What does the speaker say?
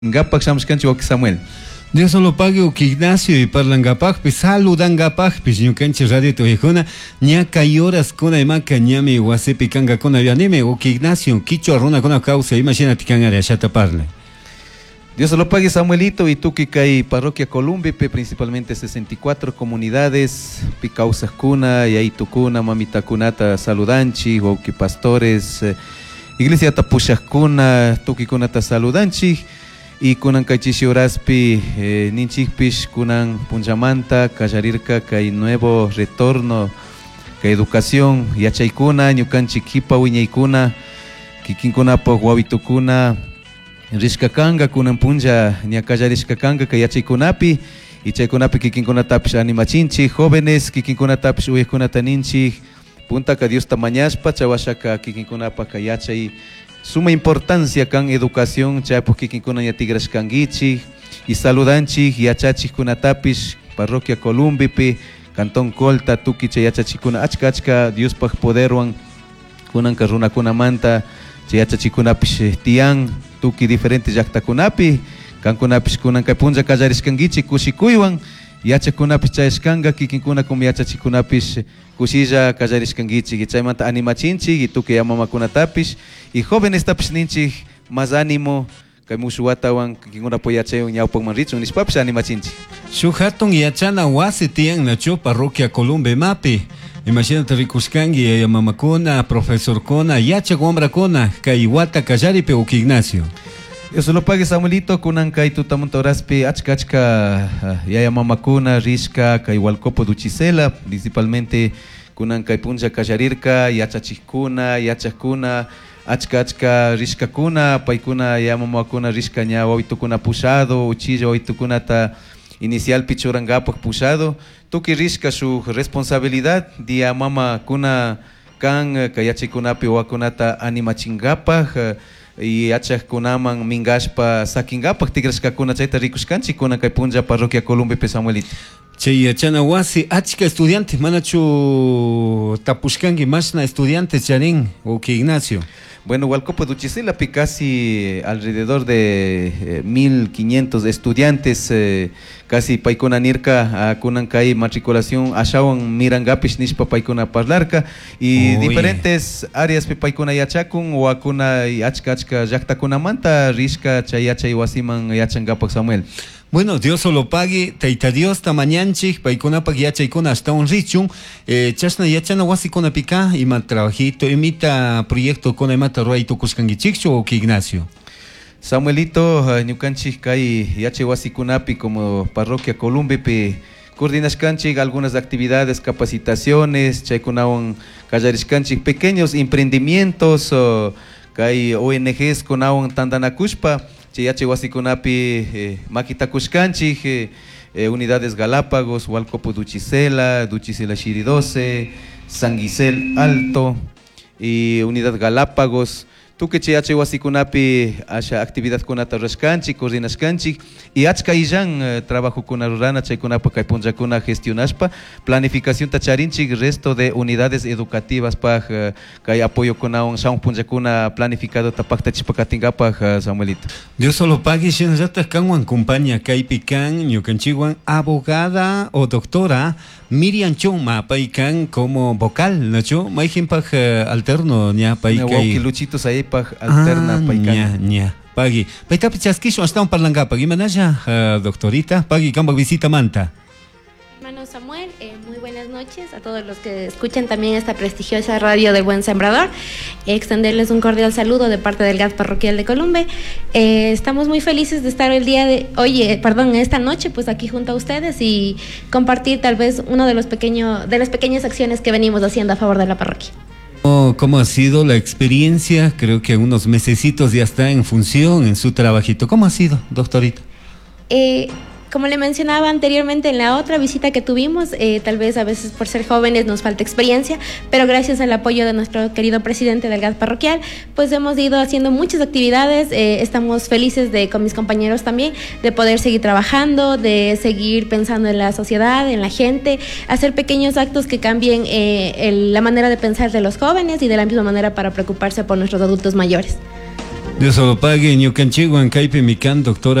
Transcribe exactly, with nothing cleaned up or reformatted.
Gapak Shamshkanchi Waki Samuel. Dios solo pague o que Ignacio y parlan gapak, pues saludan gapak, pues ñu canche radio to hijona, ña horas con la maca ñame wasepi kanga con la anime o que Ignacio, quicho arrona con la causa, imagínate que de allá taparle. Dios solo pague Samuelito y tú que cae parroquia Columbe, principalmente sesenta y cuatro comunidades, picausas cuna, y ahí tu cuna, mamita cunata saludanchi, o que pastores, eh, iglesia tapushas cuna, tu que cunata saludanchi. Y kunan kaichishi oraspi eh, ninchikpish kunan punchamanta kallarirka kay nuevo retorno kay educación yachaykuna ñukanchik kipa wiñaykuna kikinkunapak wawitukuna rishkakanga kunan puncha ña kallarishkakanga kay yachaykunapi y chaykunapi kikinkunatapish animachinchik jóvenes kikinkunatapish uyaykunata ninchik puntaka Diosta mañashpa chawashaka kikinkunapak kay yachay suma importancia kan educación chaypuk kikinkuna yatigrashkanguichik y saludanchik yachachik kunatapish parroquia Columbipi cantón Colta tuki chay yachachikuna achka achka Diospak poderwan kunanka runakunamanta chay yachachikunapish tiyan tuki diferentes llaqtakunapi kankunapish kunanka punlla kallarishkanguichik kushikuywan yachakunapish chayashkanga kikinkuna como yachachikunapish kushilla kallarishkanguichik y chaymanta animachinchik y tuki yamamakunatapish y jóvenes tapish ninchik más ánimo kay mushuwatawan kikinkuna poyachayon ñawpak manrichun nishpapish animachinchik shuk hatun yachana wasi tiyan nacho parroquia Columbe mapi imagínate rikuskangi yamamakuna profesorkuna yachak wambrakuna kay wata kallaripi uki Ignacio. Yo solo pague Samuelito kunan kay tutamunta oraspi achka achka uh, yaya mamakuna rishka kay walcopo duchisela principalmente kunan kay puncha kallarirka yachachikuna yachakuna achka achka rishkakuna paykuna yaya mamakuna rishka ña wawitukuna pushado uchilla wawitukunata inicial pichurangapak pushado tuki rishka su responsabilidad dia mama kuna kan kay yachaykunapi wakunata animachingapak uh, y achak kunaman mingashpa sakingapak tigrashkakuna chayta rikushkanchik kunan kay punlla parroquia Columbe pe Samuelito. Chay yachana wasi achka estudiantes manachu tapushkangi mashna estudiantes charin o que Ignacio. Bueno, Hualcopo Duchisela pi casi alrededor de eh, mil quinientos estudiantes, eh, casi paikuna nirka a kunan kai matriculación ashawan mirangapish nishpa paikuna parlarka y Uy. diferentes áreas pi paikuna yachakun o akuna achka achka llaqtakuna manta rishka chay yachay wasiman yachangapak Samuel. Bueno, Dios solo pague, taita Dios tamañanchik, paikunapak yachaykuna hasta un richun, eh, chasna yachana wasikuna pika, ima trabajito, imita proyecto con imata ruaito kuskangichikcho o que Ignacio. Samuelito, uh, ñukanchik kay yachay wasikunapi como parroquia Columbepi, coordinashkanchik algunas actividades, capacitaciones, chaykunawan kallarishkanchik pequeños emprendimientos, uh, kay O N Gs kunawan tandanakushpa, chay yachay wasikunapi eh, makitakushkanchik eh, eh, unidades Galápagos, Hualcopo Duchisela, Duchisela Shiri doce, San Gisel Alto y unidad Galápagos. Tu que chay yachay wasikunapi asha actividad kunata rashkanchik, coordinashkanchik y achka illan uh, trabajo kuna rurana chaykunapa kay punllakuna gestionashpa planificación tacharinchik resto de unidades educativas paj uh, kay apoyo kunawan shaun punllakuna planificado tapaktachishpa katingapaj uh, Samuelito. Dios solo pague shinrata kanwan compañía kay pikan ñukanchiwan abogada o doctora Miriam Choma paikan como vocal, ¿no? Maijimpaj uh, alterno ña paikay. Luchitos ahí paj alterna ah, paikan. Ña, ña. Pagi. Paitapi chaskisho hasta un parlangapa. Gimanaya, uh, doctorita. Pagi, camba visita manta. Hermano Samuel, eh, muy buenas noches a todos los que escuchan también esta prestigiosa radio del Buen Sembrador. Eh, extenderles un cordial saludo de parte del G A T Parroquial de Columbe. Eh, estamos muy felices de estar el día de hoy, eh, perdón, esta noche, pues aquí junto a ustedes y compartir tal vez uno de los pequeños, de las pequeñas acciones que venimos haciendo a favor de la parroquia. Oh, ¿cómo ha sido la experiencia? Creo que unos mesecitos ya está en función en su trabajito. ¿Cómo ha sido, doctorita? Eh, Como le mencionaba anteriormente en la otra visita que tuvimos, eh, tal vez a veces por ser jóvenes nos falta experiencia, pero gracias al apoyo de nuestro querido presidente del G A T parroquial, pues hemos ido haciendo muchas actividades, eh, estamos felices de, con mis compañeros también, de poder seguir trabajando, de seguir pensando en la sociedad, en la gente, hacer pequeños actos que cambien eh, el, la manera de pensar de los jóvenes y de la misma manera para preocuparse por nuestros adultos mayores. Dios lo pague, ñucanchiguan, caipe mican, doctora.